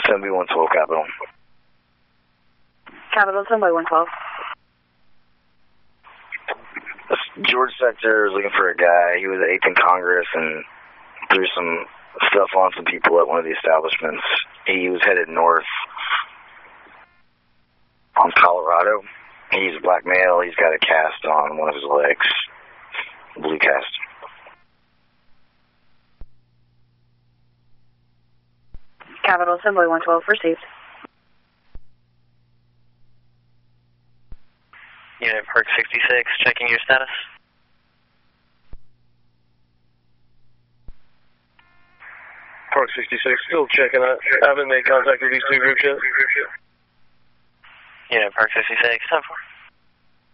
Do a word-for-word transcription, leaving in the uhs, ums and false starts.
Assembly one twelve, Capital. Capital, Assembly one twelve. George Sector is looking for a guy. He was at eighth in Congress and threw some stuff on some people at one of the establishments. He was headed north on Colorado. He's a black male. He's got a cast on one of his legs. Blue cast. Capital, Assembly one twelve, received. Unit Park sixty-six, checking your status. Park sixty-six, still checking it. I haven't made contact with these two groups yet. Unit Park sixty-six, ten four.